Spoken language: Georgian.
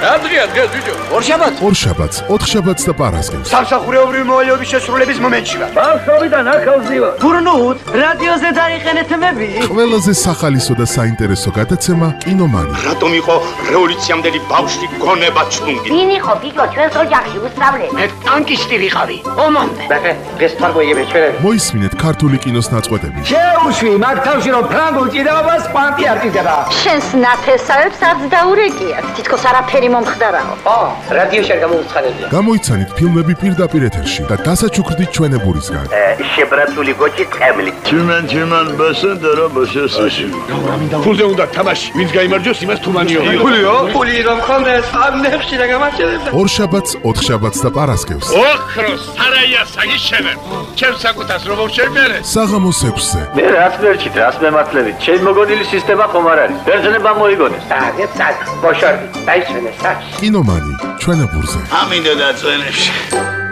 რა დღეა დღეს ბიჭო? ორშაბათს, ოთხშაბათს და პარასკევს. სამსახურეობრივი მოვალეობის შესრულების მომენტში ვარ. ბავშვობიდან აქ ავზივა. გურნუთ, რადიოზე დაიხენეთ მები. ყველაზე სახალისო და საინტერესო გადაცემა კინომანი. რატომ იყო რევოლუციამდელი ბავშვი გონება ჩლუნგი? ვინ იყო ბიჭო ჩვენს ოჯახში უსწავლე? მე ტანკისტი ვიყავი. ომამდე. ბახე, დღეს თარგოიები ჩვენები. მოისმინეთ ქართული კინოს ნაწყვეტები. შეუშვი, მაგ თავში რომ ფრანგულ ჭიდაობას პანტი არ ტიტება. შენს ნათესავებს არც დაურეკიათ. თითქოს არაფერი მომხდარაო. რადიოში არ გამოუცხადებია. გამოიცანით ფილმები პირდაპირ ეთერში და დასაჩუქრდით ჩვენებურისგან. შებრაცული გოჭი წემლი. Чиман басендера башესაში. ფულზე უნდა თამაში. ვინც გაიმარჯვებს, იმას თუმანიო. ფულიო? ფული რომ ხონდეს, ამნებში რა გამარჯვებდა. ორშაბათს, ოთხშაბათს და პარასკევს. ოქროს სარაია საგიშენებ. ჩემს საკუთას რომ შევმერე. საღამოს 6-ზე. მე რაც მერჩით, რაც მემართლებით. ჩემ მოგონილი სისტემა ხომ არ არის. ბერძნება მოიგონეს. აგეთ სად, ბოშორდი. დაიშვენე სად. კინომანი ჩვენებურზე. ამინდა დაწვენებში.